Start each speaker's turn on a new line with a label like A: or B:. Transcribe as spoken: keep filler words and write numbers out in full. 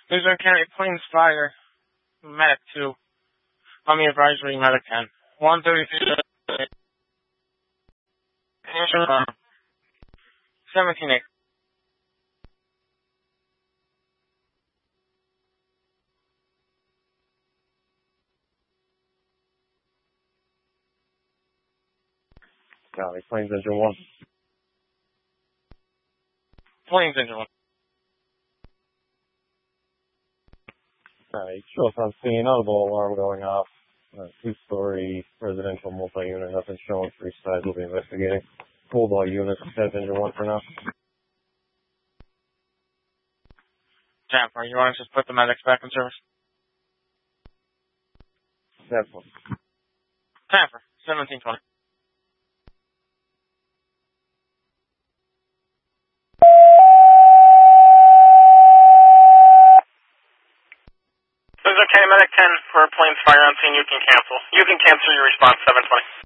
A: There's a carry planes fire. Medic two. On the advisory, medic ten. one thirty-three. seventeen eight.
B: Copy. Planes engine one.
A: Planes engine one.
B: Alright, show us on scene. Audible alarm going off. Uh, two-story residential multi-unit. Nothing shown. Three sides will be investigating. Hold all units. Head engine one for now.
A: Tampa, you want to just put the medics back in service?
B: That's one.
A: Tampa, seventeen twenty. This is okay, medic ten for planes fire on scene. You can cancel. You can cancel your response, seven twenty.